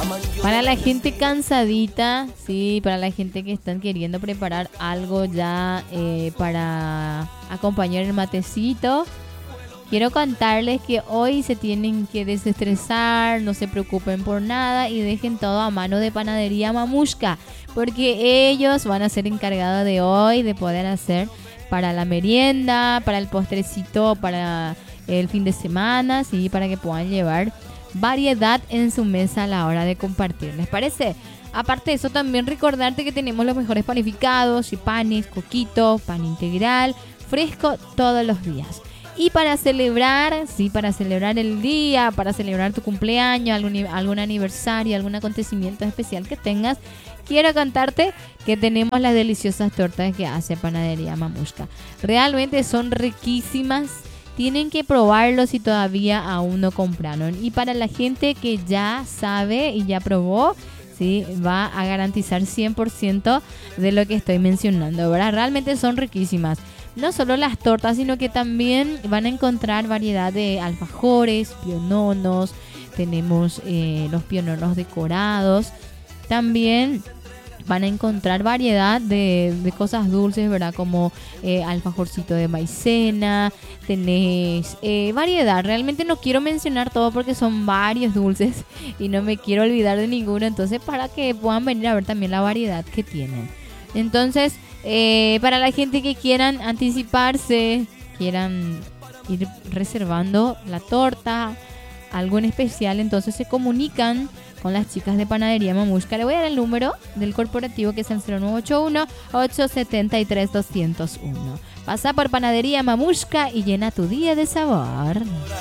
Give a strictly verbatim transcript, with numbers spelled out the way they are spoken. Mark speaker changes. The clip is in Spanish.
Speaker 1: Para la gente cansadita, sí, para la gente que están queriendo preparar algo ya eh, para acompañar el matecito, quiero contarles que hoy se tienen que desestresar, no se preocupen por nada y dejen todo a mano de Panadería Mamushka, porque ellos van a ser encargados de hoy de poder hacer para la merienda, para el postrecito, para el fin de semana, sí, para que puedan llevar variedad en su mesa a la hora de compartir. ¿Les parece? Aparte de eso, también recordarte que tenemos los mejores panificados y panes, coquito, pan integral, fresco todos los días. Y para celebrar, sí, para celebrar el día, para celebrar tu cumpleaños, algún, algún aniversario, algún acontecimiento especial que tengas, quiero contarte que tenemos las deliciosas tortas que hace Panadería Mamushka. Realmente son riquísimas. Tienen que probarlo si todavía aún no compraron. Y para la gente que ya sabe y ya probó, sí, va a garantizar cien por ciento de lo que estoy mencionando, ¿verdad? Realmente son riquísimas. No solo las tortas, sino que también van a encontrar variedad de alfajores, piononos. Tenemos eh, los piononos decorados. También van a encontrar variedad de, de cosas dulces, ¿verdad? Como eh, alfajorcito de maicena. Tenés eh, variedad. Realmente no quiero mencionar todo porque son varios dulces y no me quiero olvidar de ninguno. Entonces, para que puedan venir a ver también la variedad que tienen. Entonces, eh, para la gente que quieran anticiparse, quieran ir reservando la torta, algo en especial, entonces se comunican con las chicas de Panadería Mamushka. Le voy a dar el número del corporativo, que es el cero nueve ocho uno, ocho siete tres, dos cero uno. Pasa por Panadería Mamushka y llena tu día de sabor.